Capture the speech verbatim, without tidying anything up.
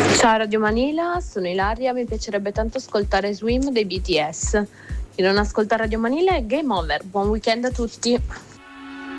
Ciao Radio Manila, sono Ilaria, mi piacerebbe tanto ascoltare Swim dei B T S. Chi non ascolta Radio Manila è game over, buon weekend a tutti.